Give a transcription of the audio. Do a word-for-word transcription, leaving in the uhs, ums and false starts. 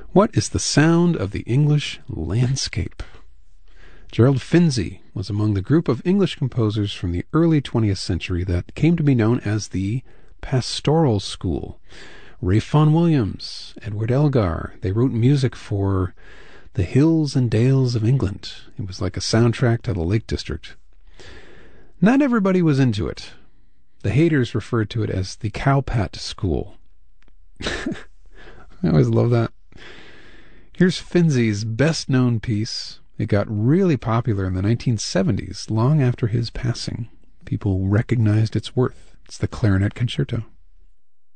What is the sound of the English landscape? Gerald Finzi was among the group of English composers from the early twentieth century that came to be known as the Pastoral School. Ralph Vaughan Williams, Edward Elgar, they wrote music for the hills and dales of England. It was like a soundtrack to the Lake District. Not everybody was into it. The haters referred to it as the Cowpat School. I always love that. Here's Finzi's best-known piece. It got really popular in the nineteen seventies, long after his passing. People recognized its worth. It's the Clarinet Concerto.